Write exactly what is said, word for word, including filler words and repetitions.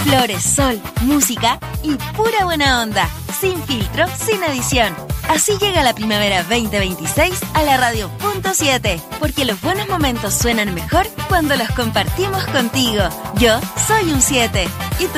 Flores, sol, música y pura buena onda. Sin filtro, sin edición. Así llega la primavera veinte veintiséis a la radio punto siete. Porque los buenos momentos suenan mejor cuando los compartimos contigo. Yo soy un siete. ¿Y tú?